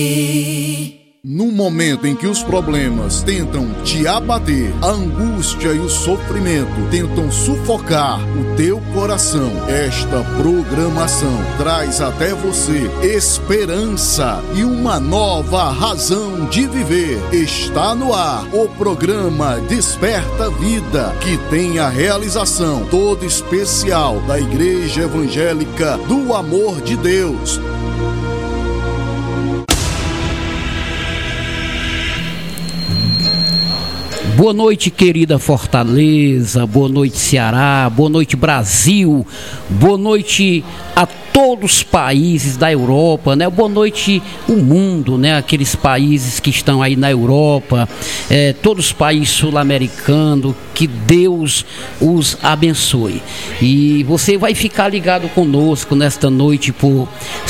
No momento em que os problemas tentam te abater, a angústia e o sofrimento tentam sufocar o teu coração, esta programação traz até você esperança e uma nova razão de viver. Está no ar o programa Desperta Vida, que tem a realização toda especial da Igreja Evangélica do Amor de Deus. Boa noite, querida Fortaleza, boa noite, Ceará, boa noite, Brasil, boa noite a todos os países da Europa, né? Boa noite o mundo, né? Aqueles países que estão aí na Europa, todos os países sul-americanos, que Deus os abençoe. E você vai ficar ligado conosco nesta noite por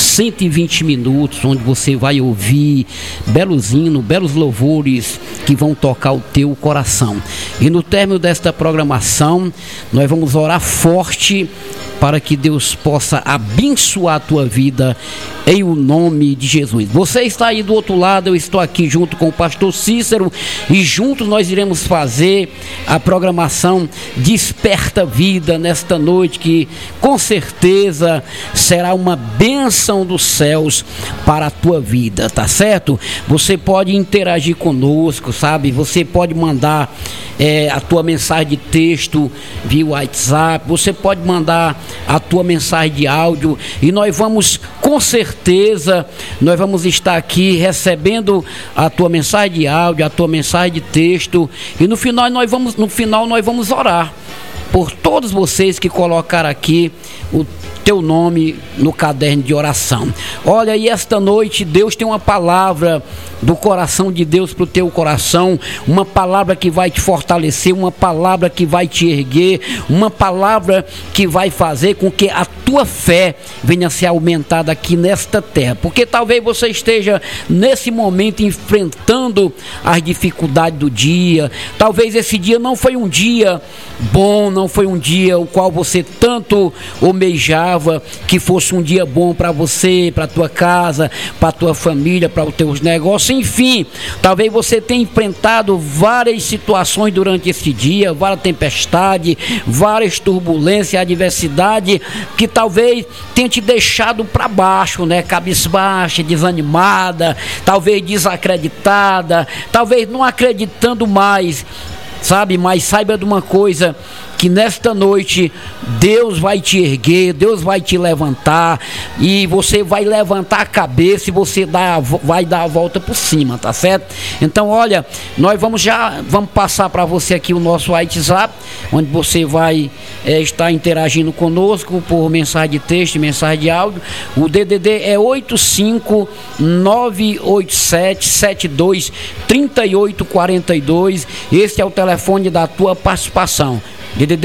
120 minutos, onde você vai ouvir belos hinos, belos louvores que vão tocar o teu coração. E no término desta programação, nós vamos orar forte para que Deus possa abençoar a tua vida em o nome de Jesus. Você está aí do outro lado, eu estou aqui junto com o pastor Cícero e juntos nós iremos fazer a programação Desperta Vida nesta noite, que com certeza será uma bênção dos céus para a tua vida, tá certo? Você pode interagir conosco, sabe? Você pode mandar a tua mensagem de texto via WhatsApp, você pode mandar a tua mensagem de áudio e nós vamos, com certeza, nós vamos estar aqui recebendo a tua mensagem de áudio, a tua mensagem de texto e no final nós vamos orar por todos vocês que colocaram aqui o teu nome no caderno de oração. Olha, e esta noite Deus tem uma palavra do coração de Deus para o teu coração, uma palavra que vai te fortalecer, uma palavra que vai te erguer, uma palavra que vai fazer com que a tua fé venha a ser aumentada aqui nesta terra, porque talvez você esteja nesse momento enfrentando as dificuldades do dia, talvez esse dia não foi um dia bom, não foi um dia o qual você tanto almejava que fosse um dia bom para você, para a tua casa, para a tua família, para os teus negócios, enfim, talvez você tenha enfrentado várias situações durante esse dia, várias tempestades, várias turbulências, adversidade, que talvez tenha te deixado para baixo, né? Cabisbaixa, desanimada, talvez desacreditada, talvez não acreditando mais, sabe? Mas saiba de uma coisa, que nesta noite Deus vai te erguer, Deus vai te levantar e você vai levantar a cabeça e você vai dar a volta por cima, tá certo? Então olha, nós vamos passar para você aqui o nosso WhatsApp, onde você vai estar interagindo conosco por mensagem de texto e mensagem de áudio. O DDD é 85987723842. Esse é o telefone da tua participação. DDD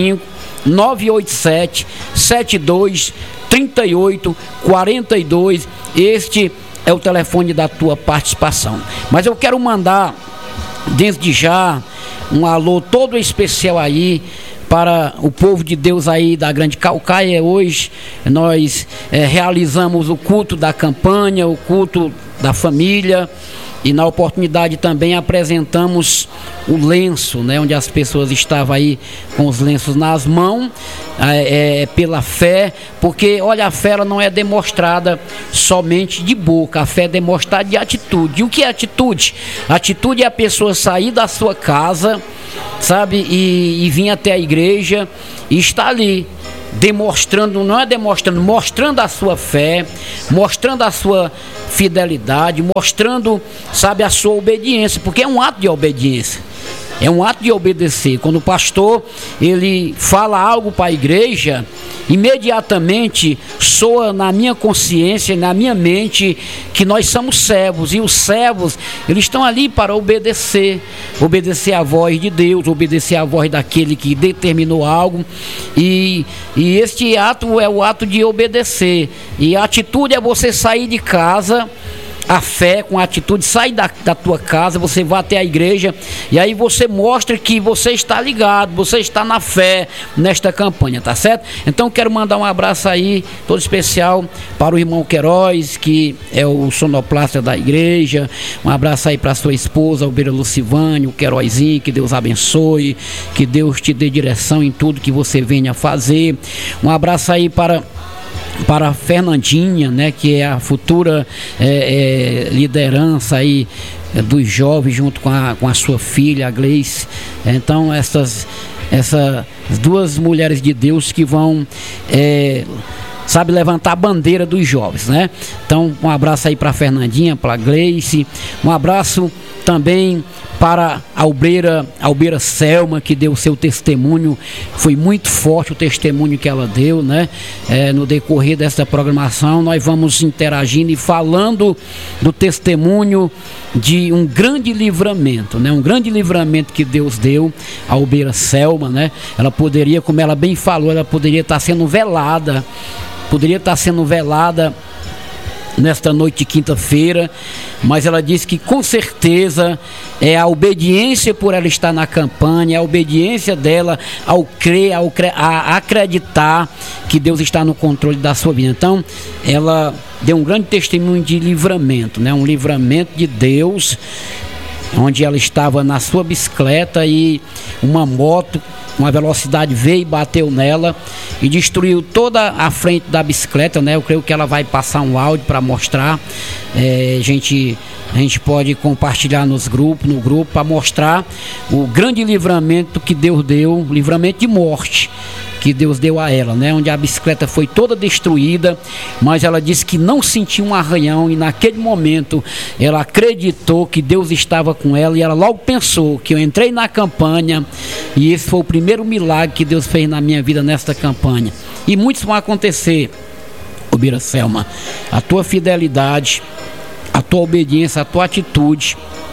85-987-72-38-42. Este é o telefone da tua participação. Mas eu quero mandar, desde já, um alô todo especial aí para o povo de Deus aí da Grande Caucaia. Hoje nós realizamos o culto da campanha, o culto da família. E na oportunidade também apresentamos o lenço, né, onde as pessoas estavam aí com os lenços nas mãos, pela fé, porque olha, a fé ela não é demonstrada somente de boca, a fé é demonstrada de atitude. E o que é atitude? Atitude é a pessoa sair da sua casa, sabe, e vir até a igreja e estar ali demonstrando, não é demonstrando, mostrando a sua fé, mostrando a sua fidelidade, mostrando, sabe, a sua obediência, porque é um ato de obediência. É um ato de obedecer. Quando o pastor ele fala algo para a igreja, imediatamente soa na minha consciência, na minha mente, que nós somos servos. E os servos, eles estão ali para obedecer. Obedecer à voz de Deus, obedecer à voz daquele que determinou algo. E este ato é o ato de obedecer. E a atitude é você sair de casa a fé, com a atitude, sai da tua casa, você vai até a igreja e aí você mostra que você está ligado, você está na fé nesta campanha, tá certo? Então quero mandar um abraço aí, todo especial, para o irmão Queiroz, que é o sonoplasta da igreja. Um abraço aí para sua esposa, Albeira Lucivânio, o Queirozinho, que Deus abençoe, que Deus te dê direção em tudo que você venha fazer. Um abraço aí para a Fernandinha, né, que é a futura liderança aí dos jovens, junto com a sua filha, a Gleice. Então essas duas mulheres de Deus que vão levantar a bandeira dos jovens, né? Então um abraço aí para a Fernandinha, para a Gleice. Um abraço também para a obreira Selma, que deu seu testemunho. Foi muito forte o testemunho que ela deu, né? No decorrer dessa programação, nós vamos interagindo e falando do testemunho de um grande livramento, né? Um grande livramento que Deus deu à obreira Selma, né? Ela poderia, como ela bem falou, ela poderia estar sendo velada, nesta noite de quinta-feira, mas ela disse que com certeza é a obediência por ela estar na campanha, a obediência dela ao crer, a acreditar que Deus está no controle da sua vida. Então ela deu um grande testemunho de livramento, né? Um livramento de Deus, onde ela estava na sua bicicleta e uma moto, uma velocidade, veio e bateu nela e destruiu toda a frente da bicicleta, né? Eu creio que ela vai passar um áudio para mostrar. A gente pode compartilhar no grupo para mostrar o grande livramento que Deus deu, livramento de morte que Deus deu a ela, né? Onde a bicicleta foi toda destruída, mas ela disse que não sentiu um arranhão, e naquele momento ela acreditou que Deus estava com ela, e ela logo pensou que eu entrei na campanha e esse foi o primeiro milagre que Deus fez na minha vida nesta campanha. E muitos vão acontecer, obreira Selma. A tua fidelidade, a tua obediência, a tua atitude,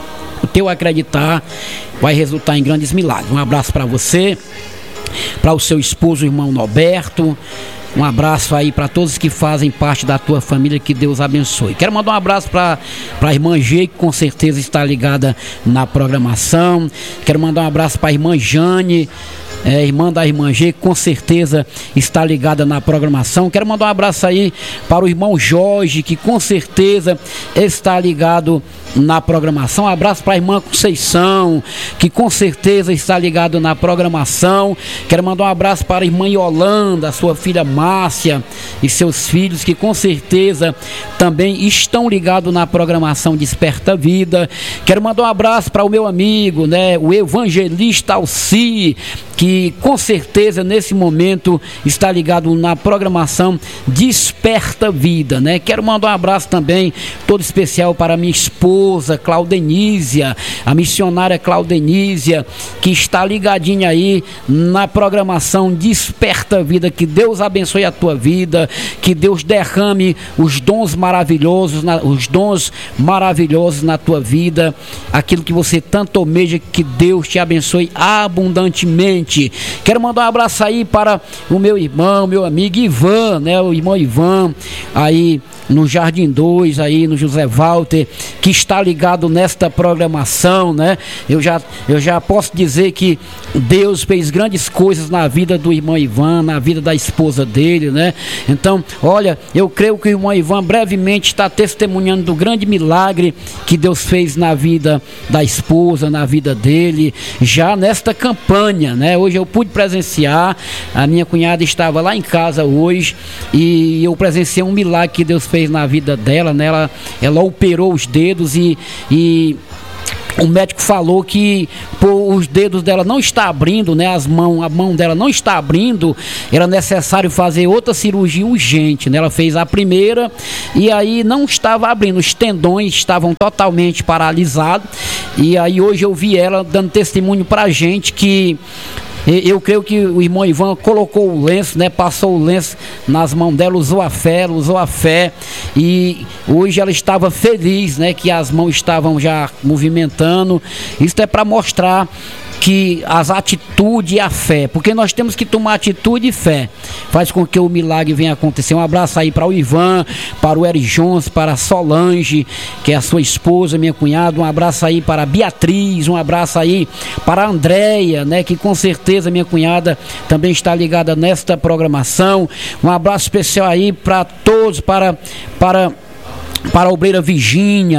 o teu acreditar vai resultar em grandes milagres. Um abraço para você, para o seu esposo, o irmão Norberto. Um abraço aí para todos que fazem parte da tua família, que Deus abençoe. Quero mandar um abraço para a irmã G, que com certeza está ligada na programação. Quero mandar um abraço para a irmã Jane, irmã da irmã G, que com certeza está ligada na programação. Quero mandar um abraço aí para o irmão Jorge, que com certeza está ligado na programação. Um abraço para a irmã Conceição, que com certeza está ligado na programação. Quero mandar um abraço para a irmã Yolanda, sua filha Márcia e seus filhos, que com certeza também estão ligados na programação Desperta Vida. Quero mandar um abraço para o meu amigo, né, o evangelista Alci, que com certeza nesse momento está ligado na programação Desperta Vida, né? Quero mandar um abraço também todo especial para minha esposa Claudenísia, a missionária Claudenísia, que está ligadinha aí na programação Desperta Vida. Que Deus abençoe a tua vida, que Deus derrame os dons maravilhosos na tua vida, aquilo que você tanto almeja, que Deus te abençoe abundantemente. Quero mandar um abraço aí para o meu irmão, meu amigo Ivan, né? O irmão Ivan, aí no Jardim 2, aí no José Walter, que está ligado nesta programação, né? Eu já posso dizer que Deus fez grandes coisas na vida do irmão Ivan, na vida da esposa dele, né? Então, olha, eu creio que o irmão Ivan brevemente está testemunhando do grande milagre que Deus fez na vida da esposa, na vida dele, já nesta campanha, né? Hoje eu pude presenciar, a minha cunhada estava lá em casa hoje e eu presenciei um milagre que Deus fez na vida dela, né? Ela operou os dedos e o médico falou que os dedos dela não está abrindo, né? A mão dela não está abrindo, era necessário fazer outra cirurgia urgente, né? Ela fez a primeira e aí não estava abrindo, os tendões estavam totalmente paralisados. E aí hoje eu vi ela dando testemunho pra gente que eu creio que o irmão Ivan colocou o lenço, né? Passou o lenço nas mãos dela, usou a fé e hoje ela estava feliz, né? Que as mãos estavam já movimentando. Isso é para mostrar que as atitudes e a fé, porque nós temos que tomar atitude e fé, faz com que o milagre venha acontecer. Um abraço aí para o Ivan, para o Eri Jones, para a Solange, que é a sua esposa, minha cunhada. Um abraço aí para a Beatriz, um abraço aí para a Andréia, né, que com certeza minha cunhada também está ligada nesta programação. Um abraço especial aí para todos, para a obreira Virgínia,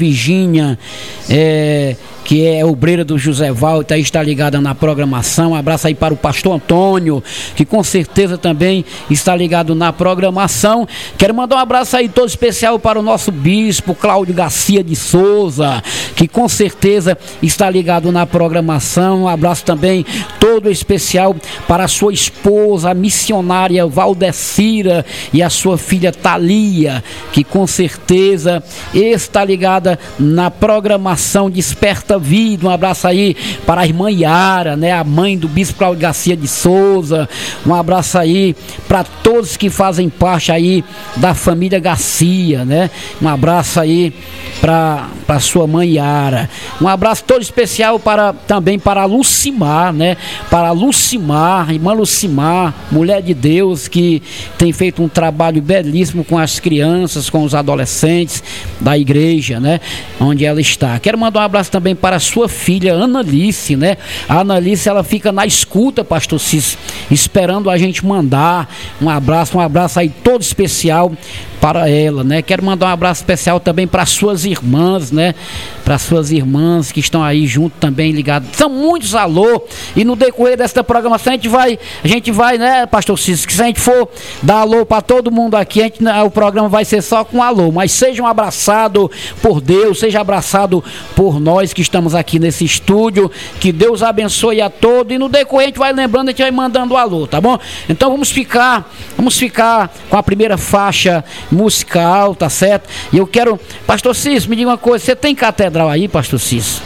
que é obreira do José Walter, está ligada na programação. Um abraço aí para o pastor Antônio, que com certeza também está ligado na programação. Quero mandar um abraço aí todo especial para o nosso bispo Cláudio Garcia de Souza, que com certeza está ligado na programação. Um abraço também todo especial para a sua esposa, a missionária Valdecira, e a sua filha Thalia, que com certeza está ligada na programação Desperta Vida. Um abraço aí para a irmã Yara, né, a mãe do bispo Cláudio Garcia de Souza. Um abraço aí para todos que fazem parte aí da família Garcia, né? Um abraço aí para sua mãe Yara. Um abraço todo especial também para a Lucimar, né? Para a Lucimar, irmã Lucimar, mulher de Deus, que tem feito um trabalho belíssimo com as crianças, com os adolescentes da igreja, né, onde ela está. Quero mandar um abraço também para a sua filha Analice, né? A Analice, ela fica na escuta, pastor Cis, esperando a gente mandar um abraço aí todo especial para ela, né? Quero mandar um abraço especial também para suas irmãs, né? Para suas irmãs que estão aí junto também ligados. São muitos alô, e no decorrer desta programação a gente vai, né, pastor Cícero, que se a gente for dar alô para todo mundo aqui, o programa vai ser só com alô, mas sejam abraçados por Deus, seja abraçado por nós que estamos aqui nesse estúdio, que Deus abençoe a todos, e no decorrer a gente vai lembrando, a gente vai mandando alô, tá bom? Então vamos ficar com a primeira faixa musical, tá certo? E eu quero, pastor Cícero, me diga uma coisa, você tem catedral aí, pastor Cícero?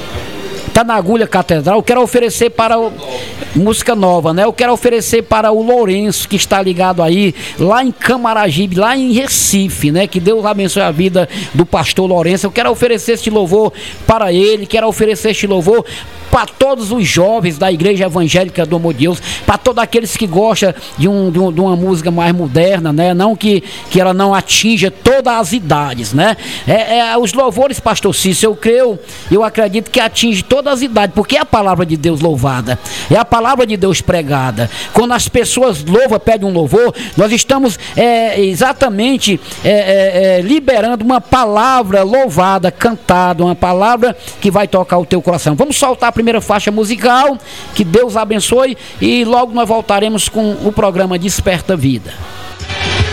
Tá na agulha catedral. Eu quero oferecer para música nova, né? Eu quero oferecer para o Lourenço, que está ligado aí lá em Camaragibe, lá em Recife, né? Que Deus abençoe a vida do pastor Lourenço. Eu quero oferecer este louvor para ele, quero oferecer este louvor para todos os jovens da Igreja Evangélica do Amor de Deus, para todos aqueles que gostam de uma música mais moderna, né? Não que ela não atinja todas as idades, né? Os louvores, pastor Cícero, eu acredito que atinge todas as idades, porque é a palavra de Deus louvada, é a palavra de Deus pregada. Quando as pessoas louvam, pedem um louvor, nós estamos exatamente liberando uma palavra louvada, cantada, uma palavra que vai tocar o teu coração. Vamos soltar a primeira faixa musical, que Deus abençoe, e logo nós voltaremos com o programa Desperta Vida.